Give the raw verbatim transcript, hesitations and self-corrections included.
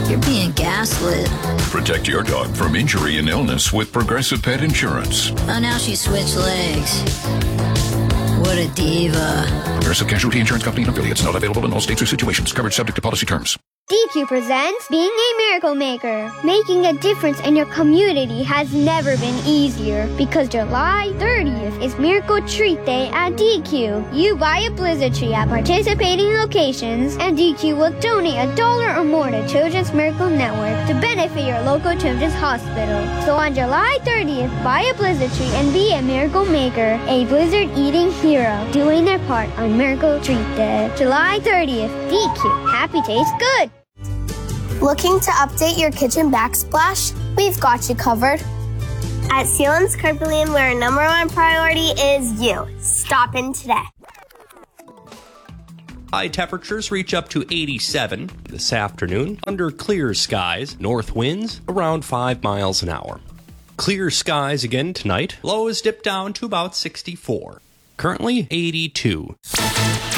You're being gaslit. Protect your dog from injury and illness with Progressive Pet Insurance. Oh, now she switched legs. What a diva. Progressive Casualty Insurance Company and affiliates. Not available in all states or situations. Coverage subject to policy terms. D Q presents Being a Miracle Maker. Making a difference in your community has never been easier because July thirtieth is Miracle Treat Day at D Q. You buy a Blizzard tree at participating locations and D Q will donate a dollar or more to Children's Miracle Network to benefit your local children's hospital. So on July thirtieth, buy a Blizzard tree and be a Miracle Maker, a Blizzard eating hero, doing their part on Miracle Treat Day. July thirtieth, D Q. Happy tastes good. Looking to update your kitchen backsplash? We've got you covered. At Sealands Carpentry, where our number one priority is you. Stop in today. High temperatures reach up to eighty-seven this afternoon under clear skies. North winds around five miles an hour. Clear skies again tonight. Lows dip down to about sixty-four. Currently eighty-two.